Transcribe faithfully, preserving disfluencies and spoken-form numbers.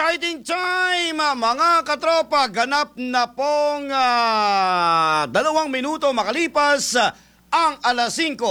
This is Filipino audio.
Exciting time, mga katropa. Ganap na pong ah, dalawang minuto makalipas ah, ang alas singko.